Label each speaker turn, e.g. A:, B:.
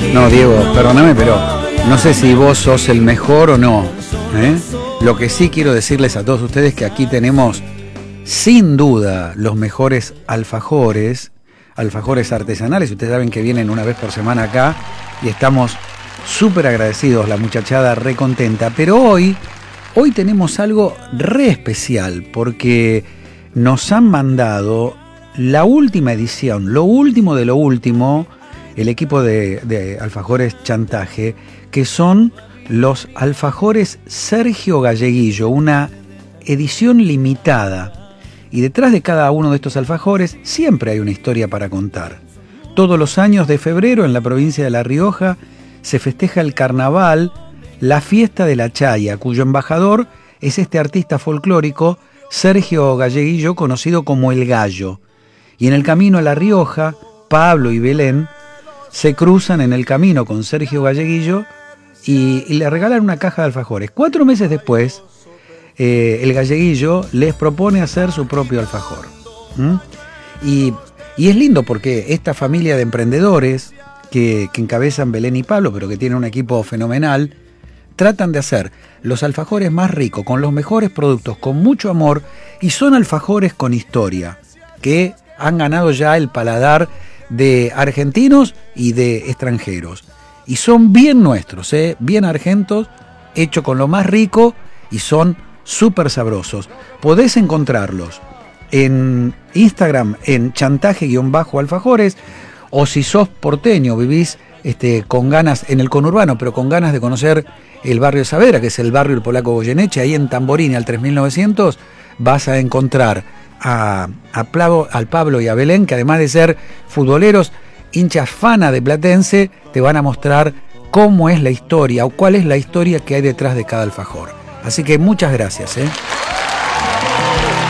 A: No, Diego, perdóname, pero no sé si vos sos el mejor o no, ¿eh? Lo que sí quiero decirles a todos ustedes que aquí tenemos, sin duda, los mejores alfajores artesanales. Ustedes saben que vienen una vez por semana acá y estamos súper agradecidos, la muchachada re contenta. Pero hoy tenemos algo re especial porque nos han mandado la última edición, lo último de lo último, el equipo de alfajores Chantaje, que son los alfajores Sergio Galleguillo, una edición limitada. Y detrás de cada uno de estos alfajores siempre hay una historia para contar. Todos los años de febrero en la provincia de La Rioja se festeja el carnaval, la fiesta de la chaya, cuyo embajador es este artista folclórico Sergio Galleguillo, conocido como El Gallo. Y en el camino a La Rioja, Pablo y Belén se cruzan en el camino con Sergio Galleguillo y le regalan una caja de alfajores. 4 meses después, el Galleguillo les propone hacer su propio alfajor. Y es lindo porque esta familia de emprendedores que encabezan Belén y Pablo, pero que tienen un equipo fenomenal, tratan de hacer los alfajores más ricos, con los mejores productos, con mucho amor, y son alfajores con historia, que han ganado ya el paladar de argentinos y de extranjeros. Y son bien nuestros, bien argentos, hechos con lo más rico y son súper sabrosos. Podés encontrarlos en Instagram en chantaje_alfajores, o si sos porteño, vivís con ganas en el conurbano, pero con ganas de conocer el barrio de Saavedra, que es el barrio del Polaco Goyeneche, ahí en Tamborini al 3900 vas a encontrar al Pablo y a Belén, que además de ser futboleros, hinchas fana de Platense, te van a mostrar cómo es la historia o cuál es la historia que hay detrás de cada alfajor. Así que muchas gracias.